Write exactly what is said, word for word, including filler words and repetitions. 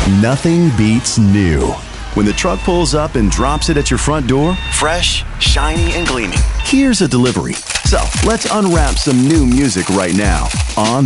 Nothing beats new. When the truck pulls up and drops it at your front door, fresh, shiny, and gleaming. Here's a delivery. So let's unwrap some new music right now on